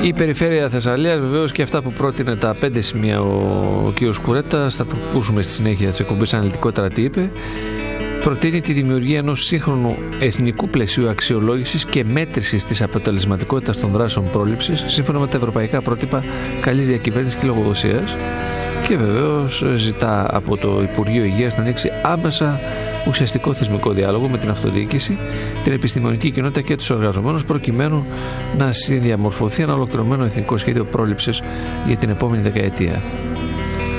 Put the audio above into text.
Η Περιφέρεια Θεσσαλίας, βεβαίως, και αυτά που πρότεινε τα 5 σημεία ο κ. Κουρέτας, θα το ακούσουμε στη συνέχεια της εκπομπής αναλυτικότερα τι είπε. Προτείνει τη δημιουργία ενός σύγχρονου εθνικού πλαισίου αξιολόγησης και μέτρησης της αποτελεσματικότητας των δράσεων πρόληψης σύμφωνα με τα ευρωπαϊκά πρότυπα καλής διακυβέρνησης και λογοδοσίας. Και βεβαίως ζητά από το Υπουργείο Υγείας να ανοίξει άμεσα ουσιαστικό θεσμικό διάλογο με την αυτοδιοίκηση, την επιστημονική κοινότητα και τους εργαζομένους, προκειμένου να συνδιαμορφωθεί ένα ολοκληρωμένο εθνικό σχέδιο πρόληψης για την επόμενη δεκαετία.